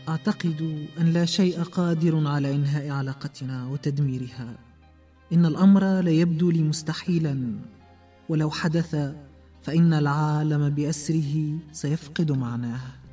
أعتقد أن لا شيء قادر على إنهاء علاقتنا وتدميرها. إن الأمر لا يبدو لي مستحيلا، ولو حدث فإن العالم بأسره سيفقد معناه.